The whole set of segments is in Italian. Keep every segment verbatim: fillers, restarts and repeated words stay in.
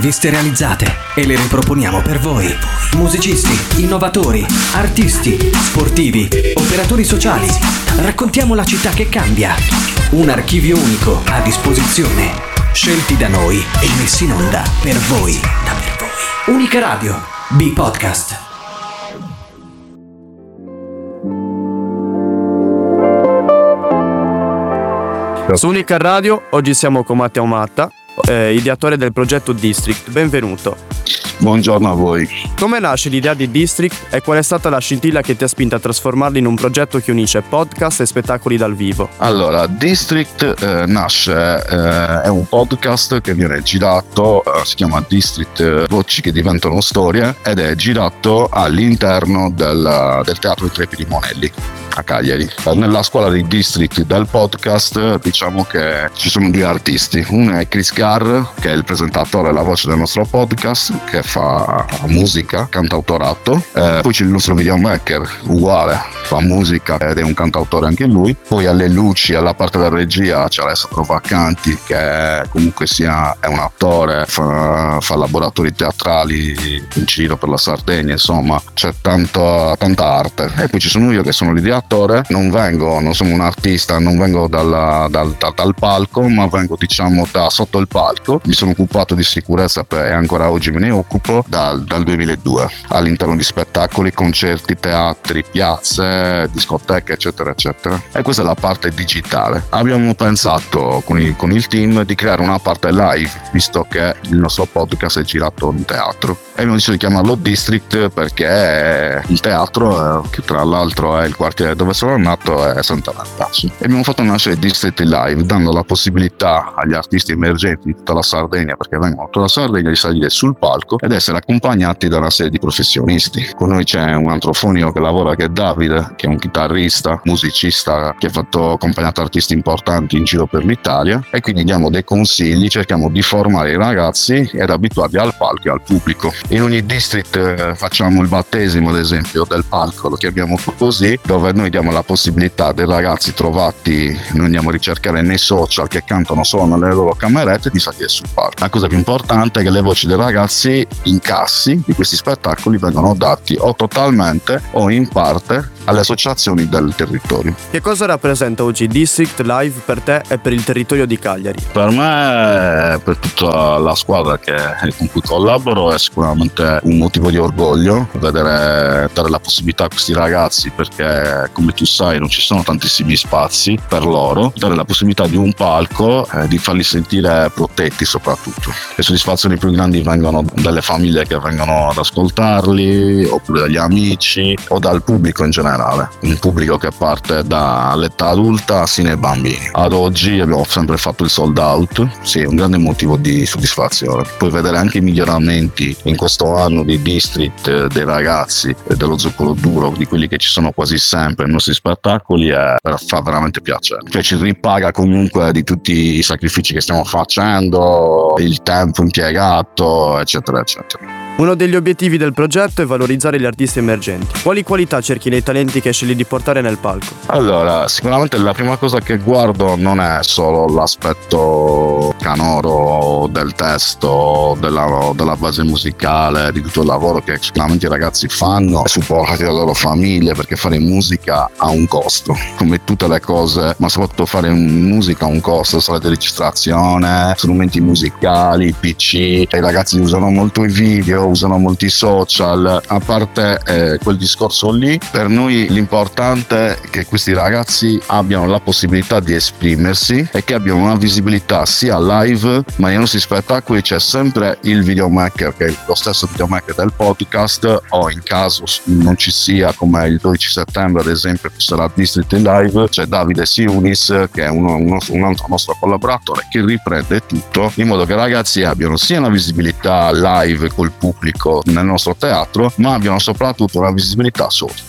viste realizzate e le riproponiamo per voi. Musicisti, innovatori, artisti, sportivi, operatori sociali. Raccontiamo la città che cambia. Un archivio unico a disposizione, scelti da noi e messi in onda per voi. Da per voi. Unica Radio, B-Podcast. Su Unica Radio oggi siamo con Matteo Matta, eh, ideatore del progetto District. Benvenuto. Buongiorno a voi. Come nasce l'idea di District e qual è stata la scintilla che ti ha spinto a trasformarlo in un progetto che unisce podcast e spettacoli dal vivo? Allora, District eh, nasce, eh, è un podcast che viene girato, eh, si chiama District eh, Voci che diventano storie, ed è girato all'interno del, del Teatro I Trepidi Monelli a Cagliari. Nella scuola di District del podcast diciamo che ci sono due artisti. Uno è Chris Garr, che è il presentatore e la voce del nostro podcast, che fa musica, cantautorato. Eh, poi c'è il nostro videomaker, uguale, fa musica ed è un cantautore anche lui. Poi alle luci, alla parte della regia c'è Alessandro Vaccanti, che comunque sia è un attore, fa, fa laboratori teatrali in giro per la Sardegna, insomma c'è tanto, tanta arte. E poi ci sono io che sono l'ideatore. Non vengo, non sono un artista, non vengo dal, dal, dal, dal palco, ma vengo diciamo da sotto il palco. Mi sono occupato di sicurezza per, e ancora oggi me ne occupo dal, dal duemiladue all'interno di spettacoli, concerti, teatri, piazze, discoteche eccetera eccetera. E questa è la parte digitale. Abbiamo pensato con il, con il team di creare una parte live, visto che il nostro podcast è girato in teatro, e abbiamo deciso di chiamarlo District perché il teatro, che tra l'altro è il quartiere dove sono nato, è Santa Martaccio. E abbiamo fatto nascere District Live, dando la possibilità agli artisti emergenti di tutta la Sardegna, perché vengono da tutta la Sardegna, di salire sul palco ed essere accompagnati da una serie di professionisti. Con noi c'è un antrofonico che lavora, che è Davide, che è un chitarrista, musicista, che ha fatto accompagnato artisti importanti in giro per l'Italia, e quindi diamo dei consigli, cerchiamo di formare i ragazzi ed abituarli al palco e al pubblico. In ogni district eh, facciamo il battesimo, ad esempio, del palco, lo chiamiamo così, dove noi diamo la possibilità dei ragazzi trovati, noi andiamo a ricercare nei social che cantano solo nelle loro camerette, di salire sul palco. La cosa più importante è che le voci dei ragazzi, incassi di questi spettacoli, vengono dati o totalmente o in parte alle associazioni del territorio. Che cosa rappresenta oggi District Live per te e per il territorio di Cagliari? Per me, per tutta la squadra che, con cui collaboro, è sicuramente un motivo di orgoglio vedere, dare la possibilità a questi ragazzi, perché come tu sai non ci sono tantissimi spazi per loro, dare la possibilità di un palco, eh, di farli sentire protetti soprattutto. Le soddisfazioni più grandi vengono dalle famiglie che vengono ad ascoltarli, oppure dagli amici o dal pubblico in generale. Un pubblico che parte dall'età adulta sino ai bambini. Ad oggi abbiamo sempre fatto il sold out, sì, un grande motivo di soddisfazione. Puoi vedere anche i miglioramenti in questo anno di District dei ragazzi e dello zucchero duro, di quelli che ci sono quasi sempre nei nostri spettacoli, e fa veramente piacere. Cioè ci ripaga comunque di tutti i sacrifici che stiamo facendo, il tempo impiegato eccetera eccetera. Uno degli obiettivi del progetto è valorizzare gli artisti emergenti. Quali qualità cerchi nei talenti che scegli di portare nel palco? Allora, sicuramente la prima cosa che guardo non è solo l'aspetto canoro del testo, della, della base musicale, di tutto il lavoro che sicuramente i ragazzi fanno e supportati dalle loro famiglie, perché fare musica ha un costo, come tutte le cose, ma soprattutto fare musica ha un costo, sala di registrazione, strumenti musicali, P C, i ragazzi usano molto i video, usano molti social. A parte eh, quel discorso lì, per noi l'importante è che questi ragazzi abbiano la possibilità di esprimersi e che abbiano una visibilità sia live, ma nei nostri spettacoli c'è sempre il videomaker, che è lo stesso videomaker del podcast, o in caso non ci sia, come il dodici settembre ad esempio ci sarà District Live, c'è Davide Siunis, che è uno, uno, un altro nostro collaboratore, che riprende tutto in modo che i ragazzi abbiano sia una visibilità live col pubblico nel nostro teatro, ma abbiano soprattutto una visibilità social.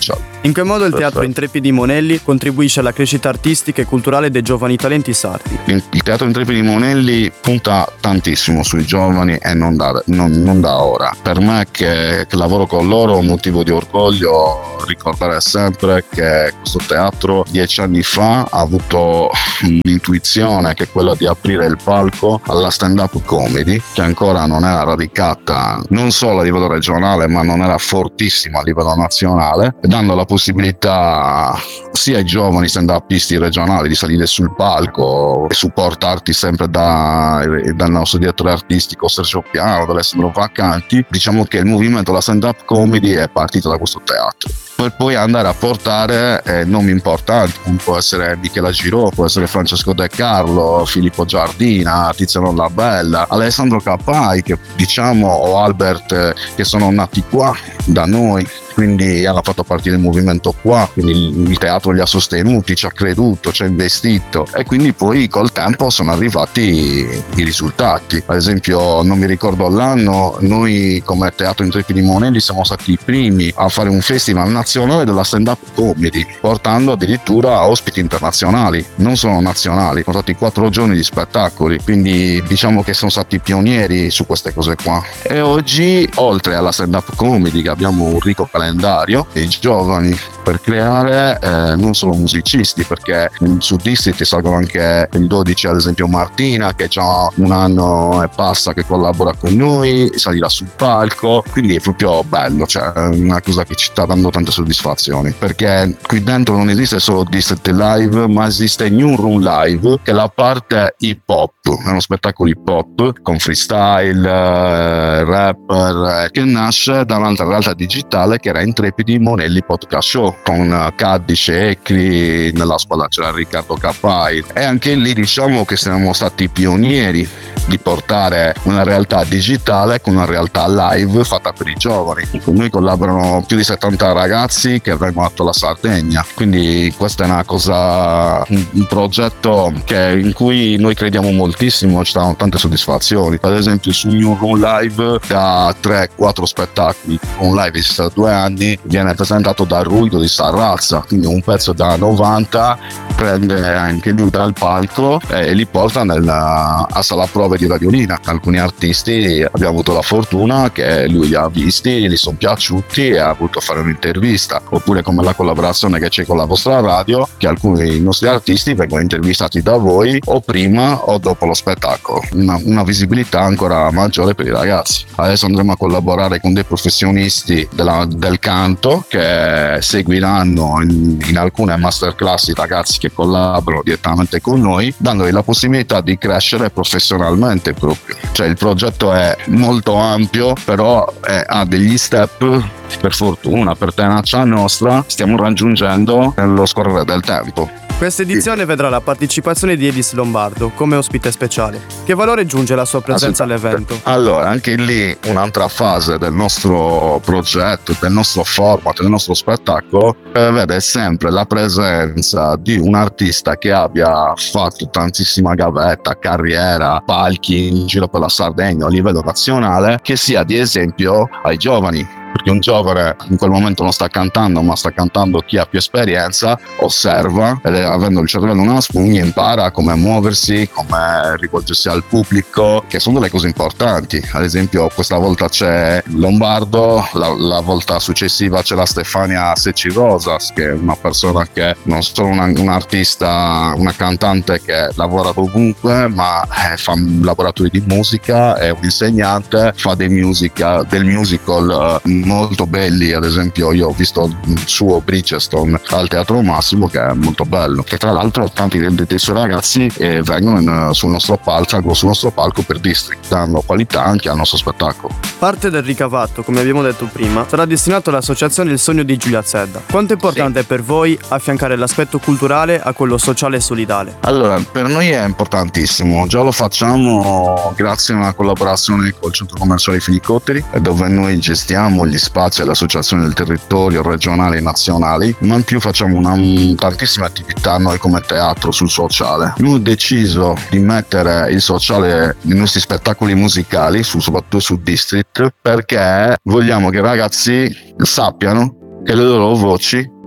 In che modo il Teatro Perfetto. Intrepidi Monelli contribuisce alla crescita artistica e culturale dei giovani talenti sardi? Il il Teatro Intrepidi Monelli punta tantissimo sui giovani e non da, non, non da ora. Per me che, che lavoro con loro è un motivo di orgoglio ricordare sempre che questo teatro dieci anni fa ha avuto un'intuizione, che è quella di aprire il palco alla stand-up comedy, che ancora non era radicata non solo a livello regionale ma non era fortissima a livello nazionale, dando la possibilità sia ai giovani stand-upisti regionali di salire sul palco e supportarti sempre da, dal nostro direttore artistico Sergio Piano, da Alessandro Vacanti. Diciamo che il movimento della stand-up comedy è partito da questo teatro, per poi andare a portare eh, nomi importanti come può essere Michela Girò, può essere Francesco De Carlo, Filippo Giardina, Tiziano Labella, Alessandro Capai, che diciamo, o Albert, eh, che sono nati qua da noi, quindi hanno fatto partire il movimento qua, quindi il teatro li ha sostenuti, ci ha creduto, ci ha investito, e quindi poi col tempo sono arrivati i risultati. Ad esempio, non mi ricordo l'anno, noi come Teatro Intrepidi Monelli siamo stati i primi a fare un festival nazionale della stand-up comedy, portando addirittura ospiti internazionali, non solo nazionali. Sono stati quattro giorni di spettacoli, quindi diciamo che sono stati pionieri su queste cose qua. E oggi, oltre alla stand-up comedy, che abbiamo un ricco calendario dei giovani per creare eh, non solo musicisti, perché su District salgono anche il dodici, ad esempio Martina, che già un anno e passa che collabora con noi, salirà sul palco, quindi è proprio bello, cioè è una cosa che ci sta dando tante soddisfazioni, perché qui dentro non esiste solo District Live, ma esiste New Room Live, che è la parte hip hop, è uno spettacolo hip hop con freestyle, eh, rapper, eh, che nasce da un'altra realtà digitale che era Intrepidi Monelli Podcast Show, con Cadice, Ecri, nella squadra c'era Riccardo Capai, e anche lì diciamo che siamo stati pionieri di portare una realtà digitale con una realtà live fatta per i giovani. Con noi collaborano più di settanta ragazzi che vengono dalla Sardegna, quindi questa è una cosa, un, un progetto che, in cui noi crediamo moltissimo, ci danno tante soddisfazioni. Ad esempio su New Room Live, da tre quattro spettacoli, un live esiste da due anni, viene presentato da Ruido di Sarrazza, quindi un pezzo da novanta, prende anche lui dal palco e li porta nella, a sala prove di Radiolina. Alcuni artisti abbiamo avuto la fortuna che lui li ha visti, gli sono piaciuti e ha voluto fare un'intervista, oppure come la collaborazione che c'è con la vostra radio, che alcuni nostri artisti vengono intervistati da voi o prima o dopo lo spettacolo, una, una visibilità ancora maggiore per i ragazzi. Adesso andremo a collaborare con dei professionisti della, del canto che seguiranno in, in alcune masterclass i ragazzi che collaborano direttamente con noi, dandogli la possibilità di crescere professionalmente proprio. Cioè il progetto è molto ampio, però è, ha degli step, per fortuna, per tenacia nostra, stiamo raggiungendo nello scorrere del tempo. Questa edizione vedrà la partecipazione di Edis Lombardo come ospite speciale. Che valore giunge la sua presenza all'evento? Allora, anche lì un'altra fase del nostro progetto, del nostro format, del nostro spettacolo, prevede sempre la presenza di un artista che abbia fatto tantissima gavetta, carriera, palchi in giro per la Sardegna a livello nazionale, che sia di esempio ai giovani. Perché un giovane in quel momento non sta cantando, ma sta cantando chi ha più esperienza, osserva, ed avendo il cervello una spugna impara come muoversi, come rivolgersi al pubblico, che sono delle cose importanti. Ad esempio questa volta c'è Lombardo, la, la volta successiva c'è la Stefania Secci Rosas, che è una persona che non solo una, un artista, una cantante che lavora ovunque, ma eh, fa laboratori di musica, è un insegnante, fa dei musica, del musical uh, molto belli. Ad esempio io ho visto il suo Bridgestone al Teatro Massimo, che è molto bello, che tra l'altro tanti dei, dei suoi ragazzi eh, vengono in, sul nostro palco sul nostro palco per District, danno qualità anche al nostro spettacolo. Parte del ricavato, come abbiamo detto prima, sarà destinato all'associazione Il Sogno di Giulia Zedda. Quanto è importante sì. per voi affiancare l'aspetto culturale a quello sociale e solidale? Allora, per noi è importantissimo, già lo facciamo grazie a una collaborazione col Centro Commerciale Filicotteri, dove noi gestiamo gli spazi alle associazioni del territorio regionali e nazionali, ma in più facciamo una, tantissime attività noi come teatro sul sociale. Abbiamo deciso di mettere il sociale nei nostri spettacoli musicali, su, soprattutto su District, perché vogliamo che i ragazzi sappiano che le loro voci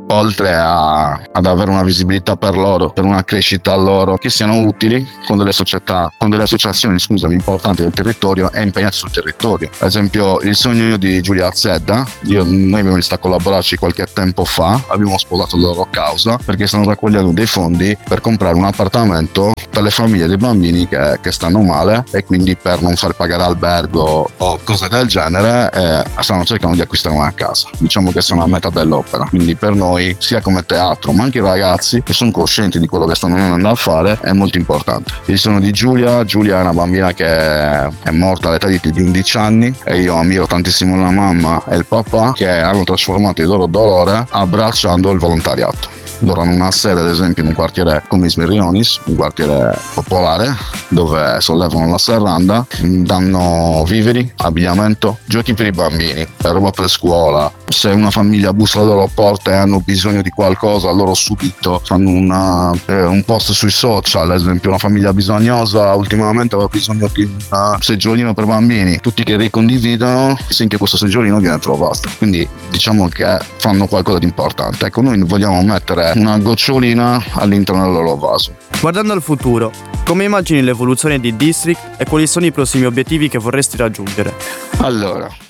oltre a, ad avere una visibilità per loro, per una crescita loro, che siano utili con delle società, con delle associazioni, scusami, importanti del territorio e impegnati sul territorio. Ad esempio il sogno di Giulia Zedda, io, noi abbiamo iniziato a collaborarci qualche tempo fa, abbiamo sposato la loro causa perché stanno raccogliendo dei fondi per comprare un appartamento per le famiglie dei bambini che, che stanno male, e quindi per non far pagare albergo o cose del genere eh, stanno cercando di acquistare una casa. Diciamo che sono a metà dell'opera, quindi per noi sia come teatro ma anche i ragazzi che sono coscienti di quello che stanno andando a fare è molto importante. Il sogno di Giulia Giulia è una bambina che è morta all'età di undici anni e io ammiro tantissimo la mamma e il papà che hanno trasformato il loro dolore abbracciando il volontariato. Loro hanno una sede ad esempio in un quartiere come Ismerionis, un quartiere popolare, dove sollevano la serranda, danno viveri, abbigliamento, giochi per i bambini, roba per scuola. Se una famiglia bussa alle loro porte e hanno bisogno di qualcosa, loro subito fanno una, eh, un post sui social. Ad esempio una famiglia bisognosa ultimamente aveva bisogno di un seggiolino per bambini, tutti che ricondividono finché questo seggiolino viene trovato. Quindi diciamo che fanno qualcosa di importante. Ecco, noi vogliamo mettere una gocciolina all'interno del loro vaso. Guardando al futuro, come immagini l'evoluzione di District e quali sono i prossimi obiettivi che vorresti raggiungere? Allora,